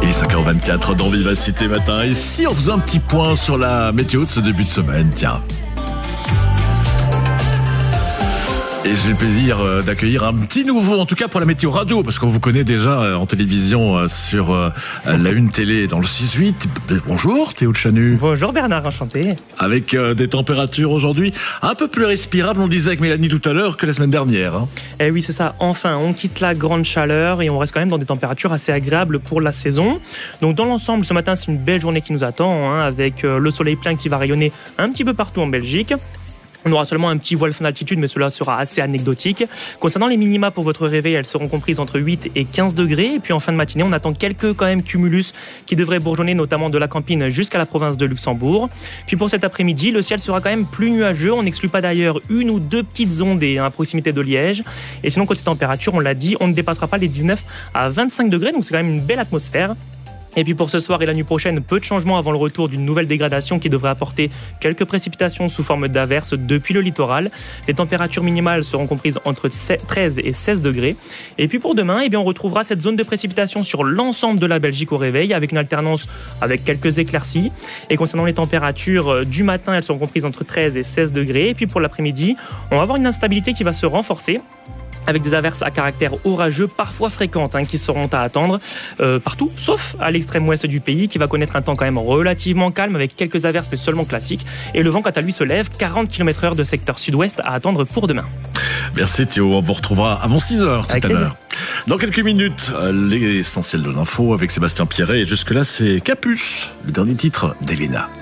Il est 5h24 dans Vivacité Matin. Et si on faisait un petit point sur la météo de ce début de semaine, tiens. Et j'ai le plaisir d'accueillir un petit nouveau, en tout cas pour la météo radio, parce qu'on vous connaît déjà en télévision sur la Une Télé dans le 6-8. Bonjour Théo de Chanu. Bonjour Bernard, enchanté. Avec des températures aujourd'hui un peu plus respirables, on le disait avec Mélanie tout à l'heure, que la semaine dernière. Hein. Eh oui, c'est ça, enfin, on quitte la grande chaleur et on reste quand même dans des températures assez agréables pour la saison. Donc dans l'ensemble, ce matin, c'est une belle journée qui nous attend, avec le soleil plein qui va rayonner un petit peu partout en Belgique. On aura seulement un petit voile fin d'altitude, mais cela sera assez anecdotique. Concernant les minima pour votre réveil, elles seront comprises entre 8 et 15 degrés. Et puis en fin de matinée, on attend quelques quand même cumulus qui devraient bourgeonner, notamment de la Campine jusqu'à la province de Luxembourg. Puis pour cet après-midi, le ciel sera quand même plus nuageux. On n'exclut pas d'ailleurs une ou deux petites ondées à proximité de Liège. Et sinon, côté température, on l'a dit, on ne dépassera pas les 19 à 25 degrés. Donc c'est quand même une belle atmosphère. Et puis pour ce soir et la nuit prochaine, peu de changements avant le retour d'une nouvelle dégradation qui devrait apporter quelques précipitations sous forme d'averses depuis le littoral. Les températures minimales seront comprises entre 13 et 16 degrés. Et puis pour demain, on retrouvera cette zone de précipitation sur l'ensemble de la Belgique au réveil, avec une alternance avec quelques éclaircies. Et concernant les températures du matin, elles seront comprises entre 13 et 16 degrés. Et puis pour l'après-midi, on va avoir une instabilité qui va se renforcer, avec des averses à caractère orageux parfois fréquentes qui seront à attendre partout, sauf à l'extrême ouest du pays qui va connaître un temps quand même relativement calme avec quelques averses mais seulement classiques. Et le vent quant à lui se lève, 40 km/h de secteur sud-ouest à attendre pour demain. Merci Théo, on vous retrouvera avant 6h tout à l'heure. Dans quelques minutes, l'essentiel de l'info avec Sébastien Pierret. Et jusque-là, c'est Capuche, le dernier titre d'Elena.